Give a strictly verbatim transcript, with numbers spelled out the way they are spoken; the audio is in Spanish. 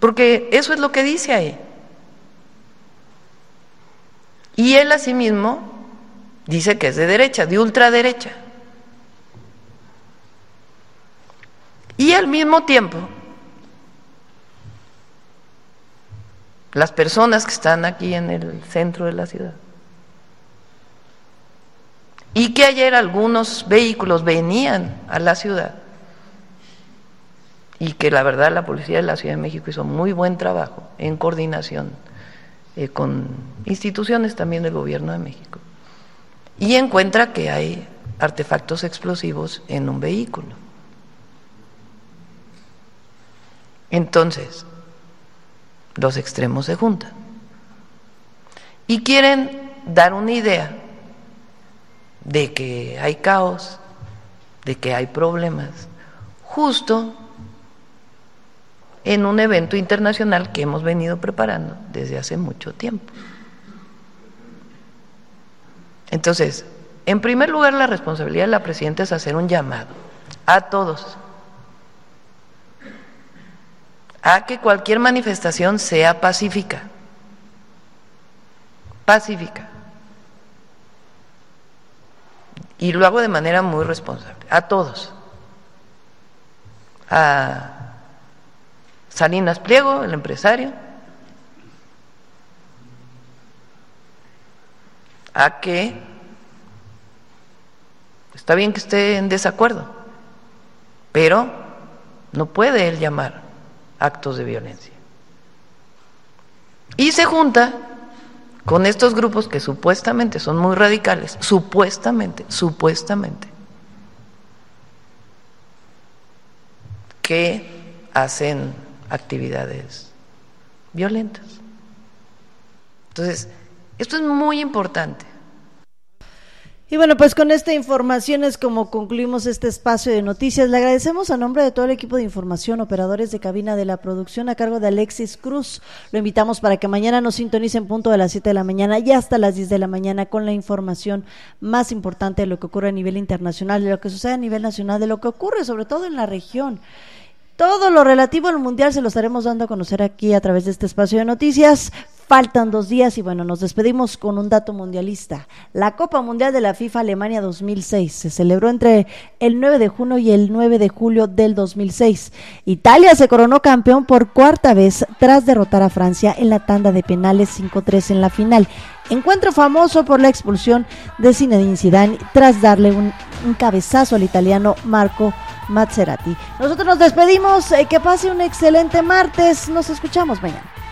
porque eso es lo que dice ahí. Y él asimismo dice que es de derecha, de ultraderecha. Y al mismo tiempo, las personas que están aquí en el centro de la ciudad, y que ayer algunos vehículos venían a la ciudad, y que la verdad la policía de la Ciudad de México hizo muy buen trabajo en coordinación eh, con instituciones también del Gobierno de México, y encuentra que hay artefactos explosivos en un vehículo. Entonces, los extremos se juntan y quieren dar una idea de que hay caos, de que hay problemas, justo en un evento internacional que hemos venido preparando desde hace mucho tiempo. Entonces, en primer lugar, la responsabilidad de la presidenta es hacer un llamado a todos a que cualquier manifestación sea pacífica, pacífica, y lo hago de manera muy responsable, a todos, a Salinas Pliego, el empresario, a que está bien que esté en desacuerdo, pero no puede él llamar actos de violencia. Y se junta con estos grupos que supuestamente son muy radicales, supuestamente, supuestamente, que hacen actividades violentas. Entonces, esto es muy importante. Y bueno, pues con esta información es como concluimos este espacio de noticias. Le agradecemos a nombre de todo el equipo de información, operadores de cabina de la producción a cargo de Alexis Cruz. Lo invitamos para que mañana nos sintonicen en punto de las siete de la mañana y hasta las diez de la mañana con la información más importante de lo que ocurre a nivel internacional, de lo que sucede a nivel nacional, de lo que ocurre sobre todo en la región. Todo lo relativo al mundial se lo estaremos dando a conocer aquí a través de este espacio de noticias. Faltan dos días y bueno, nos despedimos con un dato mundialista. La Copa Mundial de la FIFA Alemania dos mil seis se celebró entre el nueve de junio y el nueve de julio del dos mil seis. Italia se coronó campeón por cuarta vez tras derrotar a Francia en la tanda de penales cinco tres en la final. Encuentro famoso por la expulsión de Zinedine Zidane tras darle un, un cabezazo al italiano Marco Mazzarati. Nosotros nos despedimos, eh, que pase un excelente martes, nos escuchamos mañana.